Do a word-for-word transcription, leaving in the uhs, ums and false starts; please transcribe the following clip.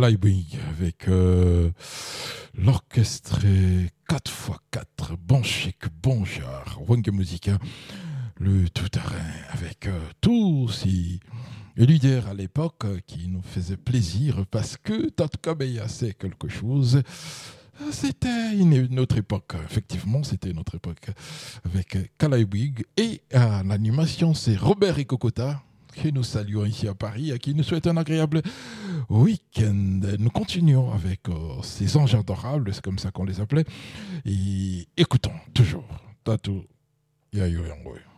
Calaibrig avec euh, l'orchestre quatre fois quatre, bon chic, bon genre, Wanga Musica, le tout-terrain avec euh, tous ces leaders à l'époque euh, qui nous faisaient plaisir parce que Tatkabeya c'est quelque chose. C'était une, une autre époque, effectivement, c'était une autre époque avec Calaibrig et à l'animation c'est Robert et Cocota que nous saluons ici à Paris, à qui nous souhaitons un agréable week-end. Nous continuons avec euh, ces anges adorables, c'est comme ça qu'on les appelait, et écoutons toujours Tatou Yayo Yangoy.